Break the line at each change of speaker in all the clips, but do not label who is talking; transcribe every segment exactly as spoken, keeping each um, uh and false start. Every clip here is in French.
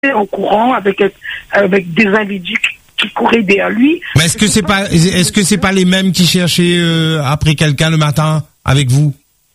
en courant avec avec des individus qui couraient derrière lui.
Mais est-ce que c'est pas est-ce que c'est pas les mêmes qui cherchaient euh, après quelqu'un le matin avec vous?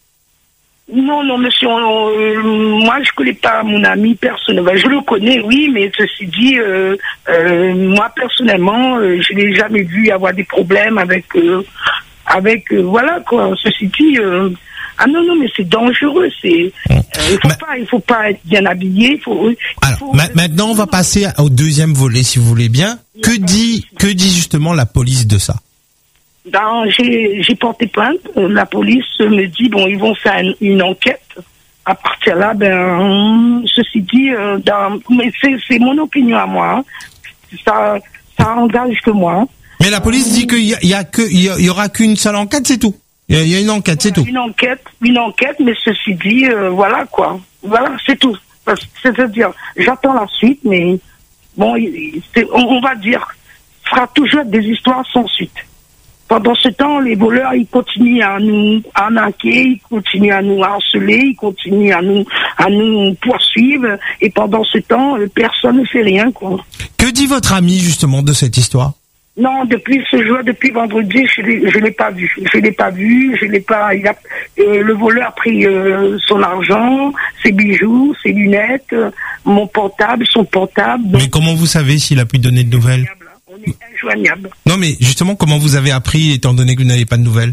Non, non, monsieur, on, euh, moi je connais pas mon ami personnellement. Je le connais, oui, mais ceci dit, euh, euh, moi personnellement, euh, je l'ai jamais vu avoir des problèmes avec, euh, avec, euh, voilà quoi. Ceci dit, euh, ah non, non, mais c'est dangereux. C'est, euh, il faut mais, pas, il faut pas être bien habillé. Il faut. Il
alors,
faut,
ma- maintenant, on va passer au deuxième volet, si vous voulez bien. Que dit, que dit justement la police de ça?
Dans, j'ai, j'ai porté plainte. La police me dit bon, ils vont faire une, une enquête. À partir de là, ben, ceci dit, euh, dans, mais c'est, c'est mon opinion à moi. Hein. Ça, ça engage que moi.
Mais la police dit qu'il y a, il y a que, il y aura qu'une seule enquête, c'est tout. Il y a, il y a une enquête, c'est tout.
Une enquête, une enquête, mais ceci dit, euh, voilà quoi. Voilà, c'est tout. C'est-à-dire, j'attends la suite, mais bon, c'est, on, on va dire, fera toujours des histoires sans suite. Pendant ce temps, les voleurs, ils continuent à nous arnaquer, ils continuent à nous harceler, ils continuent à nous, à nous poursuivre. Et pendant ce temps, personne ne fait rien, quoi.
Que dit votre ami, justement, de cette histoire?
Non, depuis ce jour, depuis vendredi, je l'ai, je l'ai pas vu. Je l'ai pas vu, je l'ai pas, il a, euh, le voleur a pris, euh, son argent, ses bijoux, ses lunettes, euh, mon portable, son portable. Donc...
Mais comment vous savez s'il a pu donner de nouvelles?
On est injoignable.
Non, mais justement, comment vous avez appris, étant donné que vous n'avez pas de nouvelles?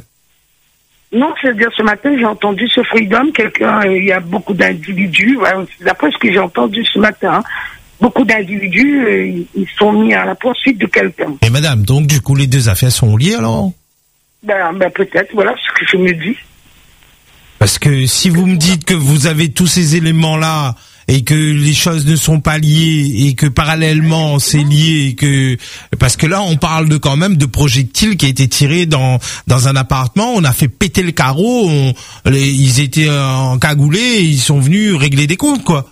Non, c'est-à-dire ce matin, j'ai entendu ce Freedom, quelqu'un, euh, il y a beaucoup d'individus, ouais, d'après ce que j'ai entendu ce matin, hein, beaucoup d'individus, euh, ils sont mis à la poursuite de quelqu'un.
Et madame, donc du coup, les deux affaires sont liées alors?
Ben, ben peut-être, voilà ce que je me dis.
Parce que si vous me dites que vous avez tous ces éléments-là, et que les choses ne sont pas liées et que parallèlement c'est lié et que parce que là on parle de quand même de projectiles qui a été tiré dans dans un appartement, on a fait péter le carreau, on, les, ils étaient encagoulés, et ils sont venus régler des comptes quoi.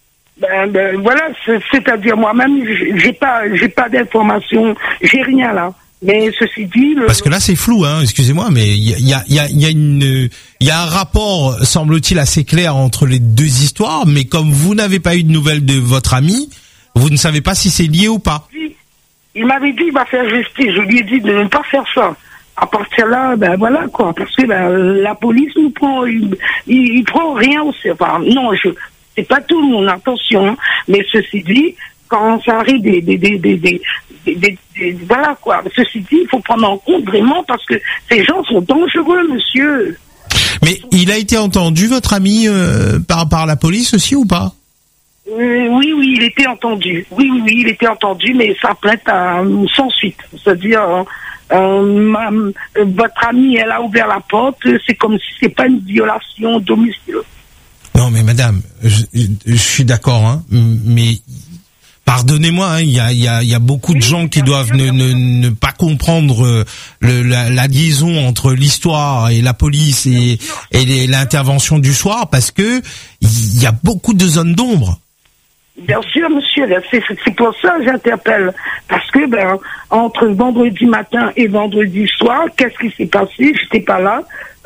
Ben, ben voilà, c'est, c'est-à-dire moi-même j'ai pas j'ai pas d'informations, j'ai rien là. Mais ceci dit, le...
parce que là c'est flou, hein. Excusez-moi, mais il y a, il y a, il y a, il y a une, il y a un rapport, semble-t-il, assez clair entre les deux histoires. Mais comme vous n'avez pas eu de nouvelles de votre ami, vous ne savez pas si c'est lié ou pas.
Il m'avait dit il va faire justice. Je lui ai dit de ne pas faire ça. À partir de là, ben voilà quoi, parce que ben, la police nous prend, il, il, il prend rien au sérieux. Enfin, non, je, c'est pas tout le monde, attention. Hein. Mais ceci dit, quand ça arrive des, des, des, des, des Des, des, des, voilà quoi. Ceci dit, il faut prendre en compte vraiment parce que ces gens sont dangereux, monsieur.
Mais il a été entendu, votre ami, euh, par, par la police aussi ou pas?
euh, Oui, oui, il était entendu. Oui, oui, oui, il était entendu, mais sa plainte a sans suite. C'est-à-dire, euh, euh, ma, euh, votre ami, elle a ouvert la porte. C'est comme si c'est pas une violation domicile.
Non, mais madame, je, je suis d'accord, hein, mais pardonnez-moi, il hein, y, a, y, a, y a beaucoup de gens qui doivent ne, ne, ne pas comprendre le, la, la liaison entre l'histoire et la police et, et les, l'intervention du soir, parce que il y a beaucoup de zones d'ombre.
Bien sûr, monsieur, c'est, c'est pour ça que j'interpelle. Parce que ben, entre vendredi matin et vendredi soir, qu'est-ce qui s'est passé? J'étais pas là.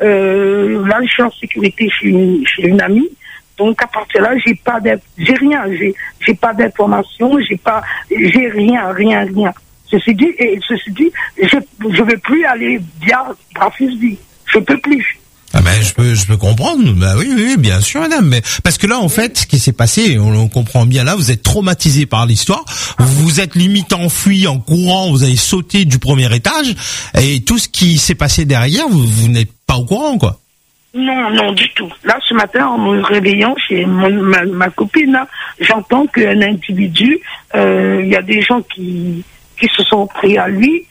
Euh, là, je suis en sécurité chez une, chez une amie. Donc à partir de là, j'ai pas j'ai rien, j'ai j'ai pas d'informations, j'ai pas j'ai rien, rien, rien. Ceci dit, et ceci dit, je je veux plus aller via Brafusby. Je peux plus.
Ah ben je peux je peux comprendre. Bah oui oui bien sûr madame, mais parce que là en fait ce qui s'est passé, on, on comprend bien là, vous êtes traumatisé par l'histoire, vous vous êtes limite enfui en courant, vous avez sauté du premier étage et tout ce qui s'est passé derrière, vous, vous n'êtes pas au courant quoi.
Non, non, du tout. Là, ce matin, en me réveillant chez mon, ma, ma copine, là, j'entends qu'un individu, il euh, y a des gens qui qui se sont pris à lui.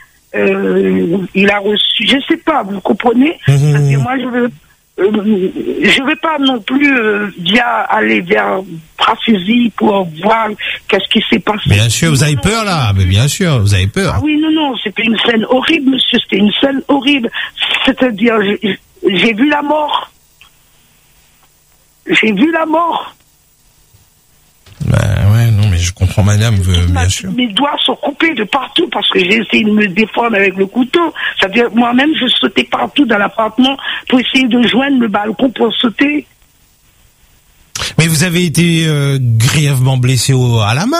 Euh, il a reçu, je sais pas, vous comprenez? Mmh. Parce que moi, je veux, euh, je veux pas non plus euh, via aller vers Brafusy pour voir qu'est-ce qui s'est passé.
Bien sûr, vous avez peur là, mais bien sûr, vous avez peur.
Ah oui, non, non, c'était une scène horrible, monsieur. C'était une scène horrible. C'est-à-dire, je, J'ai vu la mort. J'ai vu la mort.
Ben ouais, non, mais je comprends madame, euh, bien
Ma,
sûr.
Mes doigts sont coupés de partout parce que j'ai essayé de me défendre avec le couteau. C'est-à-dire, moi-même, je sautais partout dans l'appartement pour essayer de joindre le balcon pour sauter.
Mais vous avez été euh, grièvement blessé au, à la main.